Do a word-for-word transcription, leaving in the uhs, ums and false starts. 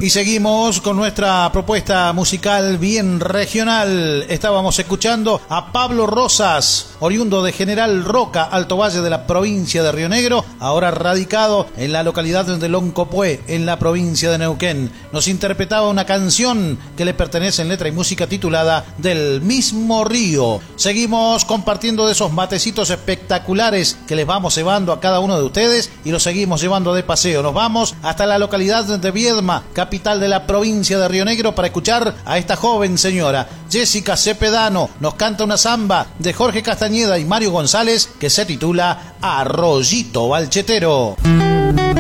Y seguimos con nuestra propuesta musical bien regional. Estábamos escuchando a Pablo Rosas, oriundo de General Roca, Alto Valle de la provincia de Río Negro, ahora radicado en la localidad de Loncopué, en la provincia de Neuquén. Nos interpretaba una canción que le pertenece en letra y música titulada Del mismo río. Seguimos compartiendo de esos matecitos espectaculares que les vamos llevando a cada uno de ustedes y los seguimos llevando de paseo. Nos vamos hasta la localidad de Viedma, capital de la provincia de Río Negro, para escuchar a esta joven señora, Jessica Cepedano. Nos canta una samba de Jorge Castañeda y Mario González que se titula Arroyito Balchetero.